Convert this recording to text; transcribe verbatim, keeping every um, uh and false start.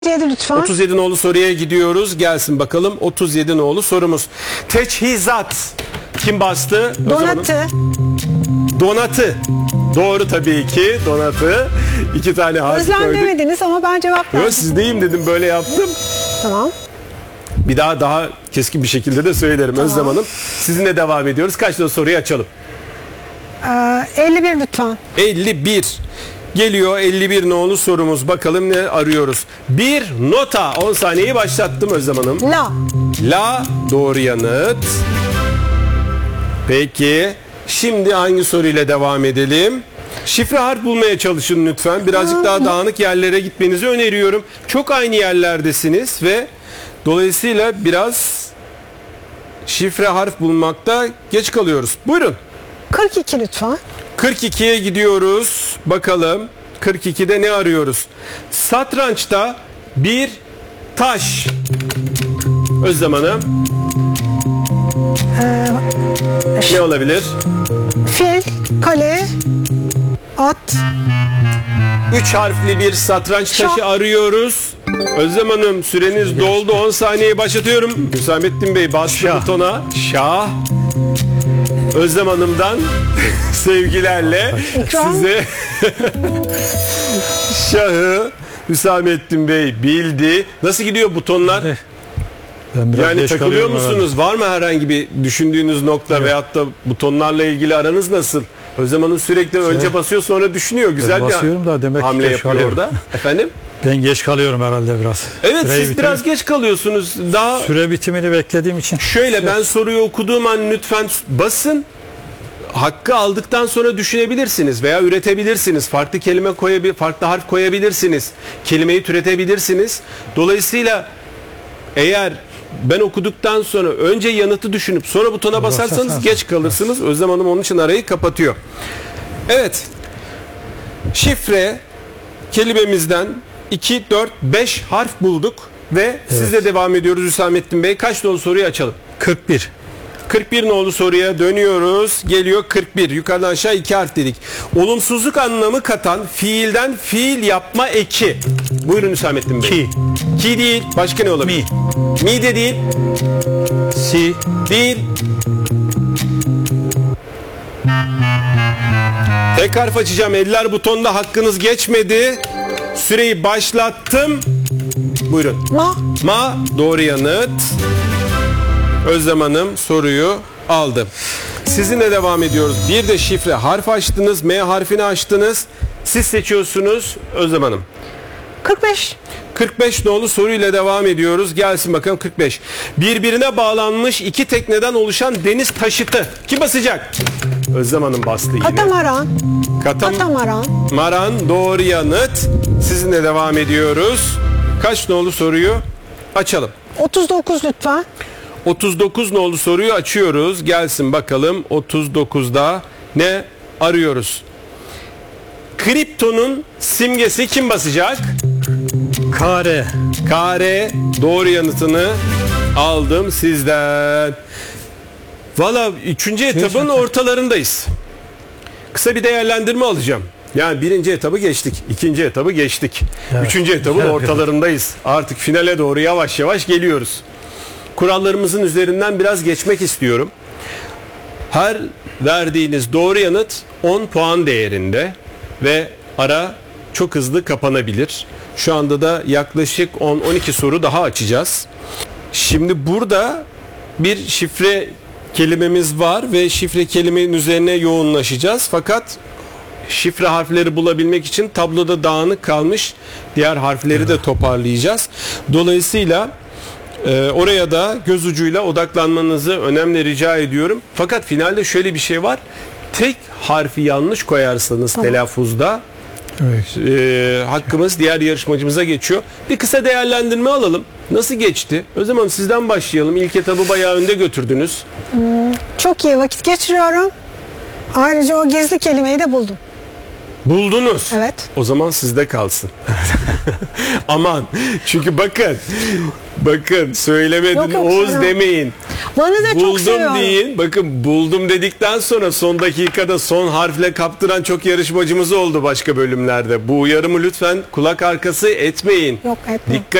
otuz yedi lütfen. otuz yedi nolu soruya gidiyoruz. Gelsin bakalım otuz yedi nolu sorumuz. Teçhizat. Kim bastı? Donatı. Donatı. Doğru tabii ki. Donatı. İki tane harf Özlem koyduk. demediniz ama ben cevap verdim. Yok, sizdeyim dedim, böyle yaptım. Tamam. Bir daha daha keskin bir şekilde de söylerim. Tamam. Özlem Hanım. Sizinle devam ediyoruz. Kaç nolu soruyu açalım? Ee, elli bir lütfen. elli bir. Geliyor elli bir nolu sorumuz. Bakalım ne arıyoruz. Bir nota. on saniyeyi başlattım Özlem Hanım. La. La doğru yanıt. Peki. Şimdi hangi soruyla devam edelim? Şifre harf bulmaya çalışın lütfen. Birazcık daha dağınık yerlere gitmenizi öneriyorum. Çok aynı yerlerdesiniz ve dolayısıyla biraz şifre harf bulmakta geç kalıyoruz. Buyurun. kırk iki lütfen. kırk ikiye gidiyoruz. Bakalım kırk ikide ne arıyoruz? Satrançta bir taş. Özlem Hanım. Ee, Ne olabilir? Fil, kale, at. Üç harfli bir satranç Şah. taşı arıyoruz. Özlem Hanım, süreniz doldu. on saniye başlatıyorum. Hüsamettin Bey bastı Şah. butona. Şah. Özlem Hanım'dan sevgilerle İkram. size şahı Hüsamettin Bey bildi. Nasıl gidiyor butonlar? Ben biraz Yani geç takılıyor kalıyorum musunuz? Var mı herhangi bir düşündüğünüz nokta Yok. veyahut da butonlarla ilgili aranız nasıl? Özlem Hanım sürekli önce basıyor sonra düşünüyor. Güzel bir basıyorum da demek ki hamle geç yapıyor kalıyorum. orada. Efendim? Ben geç kalıyorum herhalde biraz. Evet, Süreyi siz bitirip- biraz geç kalıyorsunuz. Daha Süre bitimini beklediğim için. şöyle, ben soruyu okuduğum an lütfen basın. Hakkı aldıktan sonra düşünebilirsiniz veya üretebilirsiniz. Farklı kelime koyabilir, farklı harf koyabilirsiniz. Kelimeyi türetebilirsiniz. Dolayısıyla eğer ben okuduktan sonra önce yanıtı düşünüp sonra butona basarsanız Basarsanız- geç kalırsınız. Özlem Hanım onun için arayı kapatıyor. Evet. Şifre kelimemizden iki, dört, beş harf bulduk ve sizle devam ediyoruz Hüsamettin Bey. Kaç nolu soruyu açalım? kırk bir. kırk bir nolu soruya dönüyoruz. Geliyor kırk bir. Yukarıdan aşağı iki harf dedik. Olumsuzluk anlamı katan fiilden fiil yapma eki. Buyurun Hüsamettin Bey. Ki. Ki değil. Başka ne olabilir? Mi. Mi de değil. Si. Değil. Tek harf açacağım. Eller butonda, hakkınız geçmedi. Süreyi başlattım. Buyurun. Ma. Ma doğru yanıt. Özlem Hanım soruyu aldı. Sizinle devam ediyoruz. Bir de şifre harf açtınız. M harfini açtınız. Siz seçiyorsunuz Özlem Hanım. kırk beş. kırk beş nolu soruyla devam ediyoruz. Gelsin bakalım kırk beş. Birbirine bağlanmış iki tekneden oluşan deniz taşıtı. Kim basacak? Özlem Hanım bastı yine. Katamaran. Katam Katamaran. Maran doğru yanıt. Sizinle devam ediyoruz. Kaç nolu soruyu açalım? otuz dokuz lütfen. otuz dokuz nolu soruyu açıyoruz. Gelsin bakalım otuz dokuzda ne arıyoruz? Kriptonun simgesi kim basacak? Kare. Kare doğru yanıtını aldım sizden. Valla üçüncü etabın ortalarındayız. Kısa bir değerlendirme alacağım. Yani birinci etabı geçtik. İkinci etabı geçtik. Evet. Üçüncü etabın Evet. ortalarındayız. Artık finale doğru yavaş yavaş geliyoruz. Kurallarımızın üzerinden biraz geçmek istiyorum. Her verdiğiniz doğru yanıt on puan değerinde ve ara çok hızlı kapanabilir. Şu anda da yaklaşık on on iki soru daha açacağız. Şimdi burada bir şifre kelimemiz var ve şifre kelimenin üzerine yoğunlaşacağız. Fakat şifre harfleri bulabilmek için tabloda dağınık kalmış diğer harfleri de toparlayacağız. Dolayısıyla e, oraya da göz ucuyla odaklanmanızı önemli rica ediyorum. Fakat finalde şöyle bir şey var. Tek harfi yanlış koyarsanız Tamam. telaffuzda Evet. e, hakkımız diğer yarışmacımıza geçiyor. Bir kısa değerlendirme alalım. Nasıl geçti? O zaman sizden başlayalım. İlk etabı bayağı önde götürdünüz. Çok iyi vakit geçiriyorum. Ayrıca o gizli kelimeyi de buldum. Buldunuz. Evet. O zaman sizde kalsın. Aman. Çünkü bakın. Bakın söylemedin Yok, yok, Oğuz söylemem. demeyin. Van'ı da çok Buldum seviyorum. deyin. Bakın buldum dedikten sonra son dakikada son harfle kaptıran çok yarışmacımız oldu başka bölümlerde. Bu uyarımı lütfen kulak arkası etmeyin. Yok, etmem. Dikkat